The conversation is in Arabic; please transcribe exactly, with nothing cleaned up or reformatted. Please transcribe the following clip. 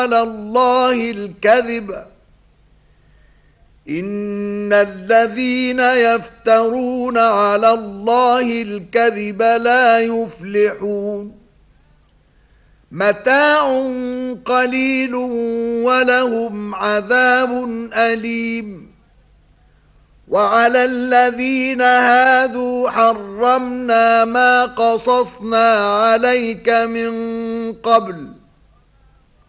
على الله الكذب إن الذين يفترون على الله الكذب لا يفلحون متاع قليل ولهم عذاب أليم وعلى الذين هادوا حرمنا ما قصصنا عليك من قبل